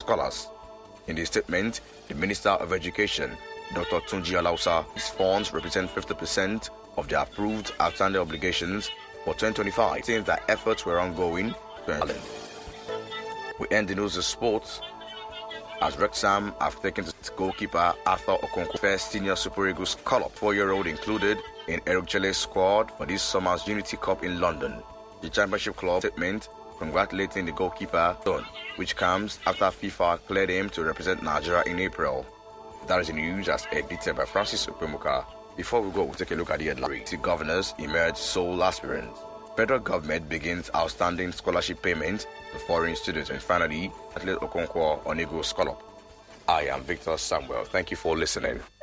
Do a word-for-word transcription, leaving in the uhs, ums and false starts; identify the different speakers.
Speaker 1: scholars. In the statement, the Minister of Education, Doctor Tunji Alausa, his funds represent fifty percent of the approved outstanding obligations for twenty twenty-five, saying that efforts were ongoing to enable. We end the news of sports as Wrexham have taken to goalkeeper Arthur Okonkwo first senior Super Eagles call-up. Four-year-old included in Eric Chele's squad for this summer's Unity Cup in London. The Championship Club statement congratulating the goalkeeper, done, which comes after FIFA cleared him to represent Nigeria in April. That is the news as edited by Francis Okwemuka. Before we go, we'll take a look at the headline. The governors emerge sole aspirants. Federal government begins outstanding scholarship payments to foreign students. And finally, Athlete Okonkwo on Eagles Scallop. I am Victor Samuel. Thank you for listening.